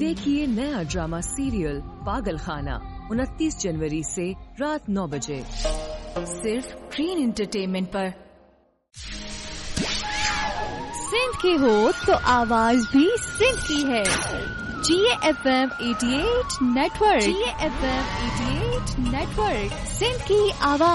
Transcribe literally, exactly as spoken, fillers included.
देखिए नया drama serial पागल खाना उनतीस जनवरी से रात नौ बजे सिर्फ ग्रीन एंटरटेनमेंट पर। सिंध की हो तो आवाज भी सिंध की है। जी एफ एम अठासी नेटवर्क। जी एफ एम अठासी नेटवर्क, सिंध की आवाज।